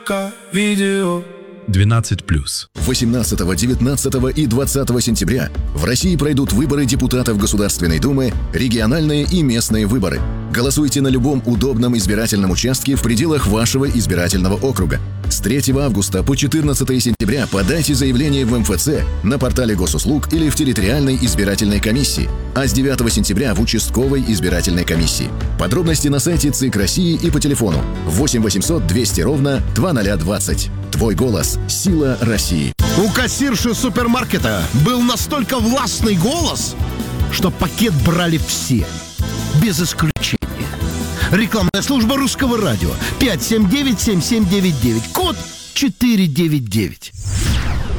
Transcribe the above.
ТРК видео 12+. 18, 19 и 20 сентября в России пройдут выборы депутатов Государственной Думы, региональные и местные выборы. Голосуйте на любом удобном избирательном участке в пределах вашего избирательного округа. С 3 августа по 14 сентября подайте заявление в МФЦ, на портале Госуслуг или в территориальной избирательной комиссии, а с 9 сентября в участковой избирательной комиссии. Подробности на сайте ЦИК России и по телефону 8 800 200 ровно 2020. Твой голос – сила России. У кассирши супермаркета был настолько властный голос, что пакет брали все, без исключения. Рекламная служба Русского радио 579-7799, код 499.